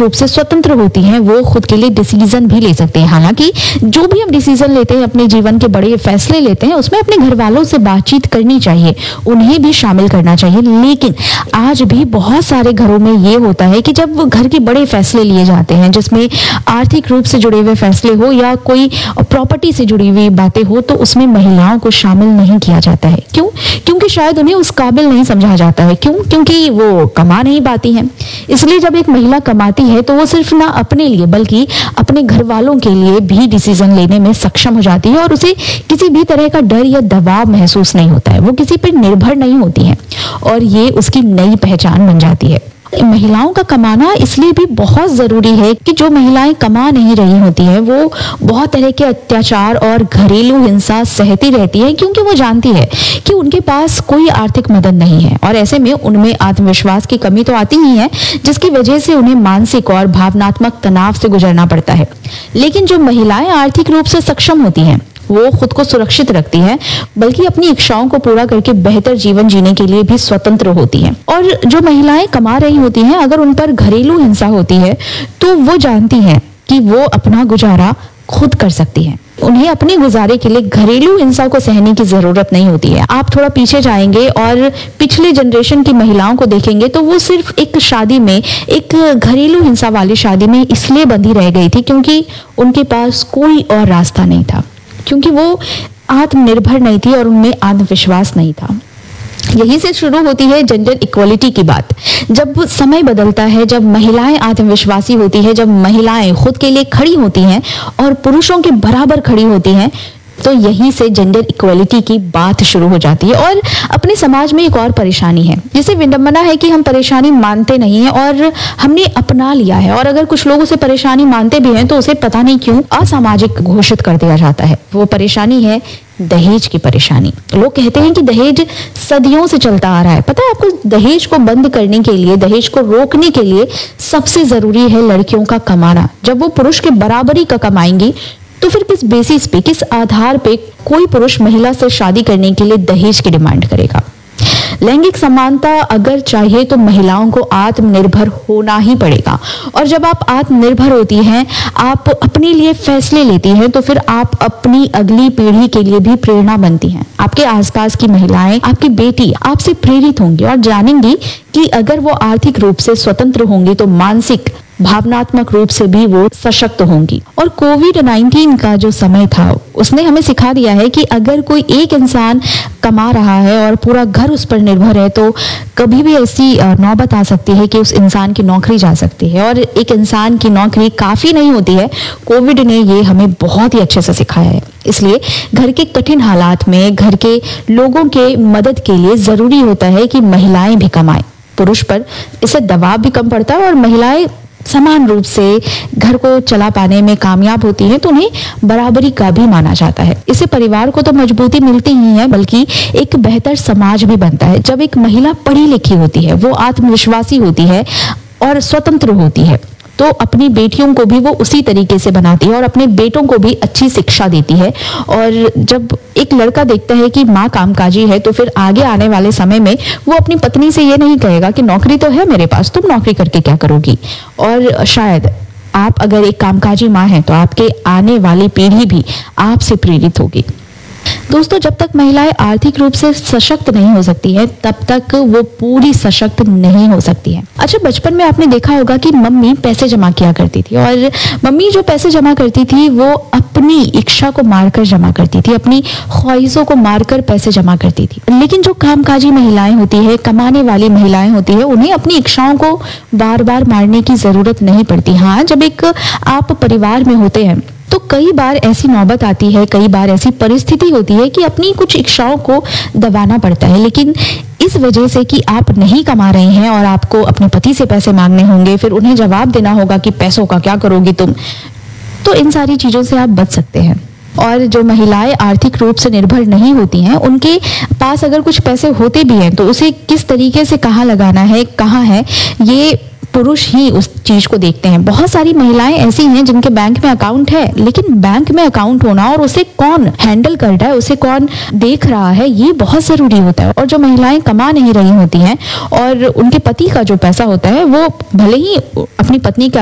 रूप से स्वतंत्र होती हैं, वो खुद के लिए डिसीजन भी ले सकते हैं। हालांकि जो भी हम डिसीजन लेते हैं, अपने जीवन के बड़े फैसले लेते हैं, उसमें अपने घर वालों से बातचीत करनी चाहिए, उन्हें भी शामिल करना चाहिए। लेकिन आज भी बहुत सारे घरों में ये होता है कि जब घर के बड़े फैसले लिए जाते हैं, जिसमें आर्थिक रूप से जुड़े हुए फैसले हो या कोई प्रॉपर्टी से जुड़ी हुई बातें हो, तो उसमें महिलाओं को शामिल नहीं किया जाता है। क्यों? क्योंकि शायद उन्हें उस काबिल नहीं समझा जाता है। क्यों? क्योंकि वो कमा नहीं पाती हैं। इसलिए जब एक महिला कमाती है तो वो सिर्फ ना अपने लिए बल्कि अपने घर वालों के लिए भी डिसीजन लेने में सक्षम हो जाती है, और उसे किसी भी तरह का डर या दबाव महसूस नहीं होता है। वो किसी पर निर्भर नहीं होती है, और ये उसकी नई पहचान बन जाती है। महिलाओं का कमाना इसलिए भी बहुत जरूरी है कि जो महिलाएं कमा नहीं रही होती है, वो बहुत तरह के अत्याचार और घरेलू हिंसा सहती रहती है, क्योंकि वो जानती है कि उनके पास कोई आर्थिक मदद नहीं है, और ऐसे में उनमें आत्मविश्वास की कमी तो आती ही है, जिसकी वजह से उन्हें मानसिक और भावनात्मक तनाव से गुजरना पड़ता है। लेकिन जो महिलाएं आर्थिक रूप से सक्षम होती हैं, वो खुद को सुरक्षित रखती है, बल्कि अपनी इच्छाओं को पूरा करके बेहतर जीवन जीने के लिए भी स्वतंत्र होती हैं। और जो महिलाएं कमा रही होती हैं, अगर उन पर घरेलू हिंसा होती है तो वो जानती हैं कि वो अपना गुजारा खुद कर सकती हैं। उन्हें अपने गुजारे के लिए घरेलू हिंसा को सहने की जरूरत नहीं होती है। आप थोड़ा पीछे जाएंगे और पिछले जनरेशन की महिलाओं को देखेंगे तो वो सिर्फ एक शादी में, एक घरेलू हिंसा वाली शादी में इसलिए बंधी रह गई थी क्योंकि उनके पास कोई और रास्ता नहीं था, क्योंकि वो आत्मनिर्भर नहीं थी और उनमें आत्मविश्वास नहीं था। यहीं से शुरू होती है जेंडर इक्वलिटी की बात। जब समय बदलता है, जब महिलाएं आत्मविश्वासी होती है, जब महिलाएं खुद के लिए खड़ी होती हैं और पुरुषों के बराबर खड़ी होती हैं, तो यहीं से जेंडर इक्वलिटी की बात शुरू हो जाती है। और अपने समाज में एक और परेशानी है, जिसे विडंबना है कि हम परेशानी मानते नहीं हैं और हमने अपना लिया है, और अगर कुछ लोग उसे परेशानी मानते भी हैं तो उसे पता नहीं क्यों असामाजिक घोषित कर दिया जाता है। वो परेशानी है दहेज की परेशानी। लोग कहते हैं कि दहेज सदियों से चलता आ रहा है। पता है आपको, दहेज को बंद करने के लिए, दहेज को रोकने के लिए सबसे जरूरी है लड़कियों का कमाना। जब वो पुरुष के बराबरी का कमाएंगी तो फिर किस बेसिस पे, किस आधार पे कोई पुरुष महिला से शादी करने के लिए दहेज की डिमांड करेगा? लैंगिक समानता अगर चाहिए तो महिलाओं को आत्मनिर्भर होना ही पड़ेगा। और जब आप आत्मनिर्भर होती हैं, आप अपने लिए फैसले लेती हैं, तो फिर आप अपनी अगली पीढ़ी के लिए भी प्रेरणा बनती हैं। आपके आसपास की महिलाएं, आपकी बेटी आपसे प्रेरित होंगी और जानेंगी कि अगर वो आर्थिक रूप से स्वतंत्र होंगी तो मानसिक भावनात्मक रूप से भी वो सशक्त होंगी। और कोविड-19 का जो समय था, उसने हमें सिखा दिया है कि अगर कोई एक इंसान कमा रहा है और पूरा घर उस पर निर्भर है, तो कभी भी ऐसी नौबत आ सकती है कि उस इंसान की नौकरी जा सकती है, और एक इंसान की नौकरी काफी नहीं होती है। कोविड ने ये हमें बहुत ही अच्छे से सिखाया है। इसलिए घर के कठिन हालात में घर के लोगों के मदद के लिए जरूरी होता है कि महिलाएं भी कमाएं। पुरुष पर इससे दबाव भी कम पड़ता है, और महिलाएं समान रूप से घर को चला पाने में कामयाब होती हैं, तो उन्हें बराबरी का भी माना जाता है। इससे परिवार को तो मजबूती मिलती ही है, बल्कि एक बेहतर समाज भी बनता है। जब एक महिला पढ़ी लिखी होती है, वो आत्मविश्वासी होती है और स्वतंत्र होती है, तो अपनी बेटियों को भी वो उसी तरीके से बनाती है और अपने बेटों को भी अच्छी शिक्षा देती है। और जब एक लड़का देखता है कि माँ कामकाजी है, तो फिर आगे आने वाले समय में वो अपनी पत्नी से ये नहीं कहेगा कि नौकरी तो है मेरे पास, तुम नौकरी करके क्या करोगी। और शायद आप अगर एक कामकाजी माँ हैं तो आपके आने वाली पीढ़ी भी आपसे प्रेरित होगी। दोस्तों, जब तक महिलाएं आर्थिक रूप से सशक्त नहीं हो सकती है, तब तक वो पूरी सशक्त नहीं हो सकती है। अच्छा, बचपन में आपने देखा होगा कि मम्मी पैसे जमा किया करती थी, और मम्मी जो पैसे जमा करती थी वो अपनी इच्छा को मारकर जमा करती थी, अपनी ख्वाहिशों को मारकर पैसे जमा करती थी। लेकिन जो कामकाजी महिलाएं होती है, कमाने वाली महिलाएं होती है, उन्हें अपनी इच्छाओं को बार बार मारने की जरूरत नहीं पड़ती। हाँ, जब एक आप परिवार में होते हैं तो कई बार ऐसी नौबत आती है, कई बार ऐसी परिस्थिति होती है कि अपनी कुछ इच्छाओं को दबाना पड़ता है। लेकिन इस वजह से कि आप नहीं कमा रहे हैं और आपको अपने पति से पैसे मांगने होंगे, फिर उन्हें जवाब देना होगा कि पैसों का क्या करोगी तुम, तो इन सारी चीजों से आप बच सकते हैं। और जो महिलाएं आर्थिक रूप से निर्भर नहीं होती हैं, उनके पास अगर कुछ पैसे होते भी हैं तो उसे किस तरीके से कहाँ लगाना है, कहाँ है, ये पुरुष ही उस चीज को देखते हैं। बहुत सारी महिलाएं ऐसी हैं जिनके बैंक में अकाउंट है, लेकिन बैंक में अकाउंट होना और उसे कौन हैंडल कर रहा है, उसे कौन देख रहा है, ये बहुत जरूरी होता है। और जो महिलाएं कमा नहीं रही होती हैं और उनके पति का जो पैसा होता है वो भले ही अपनी पत्नी के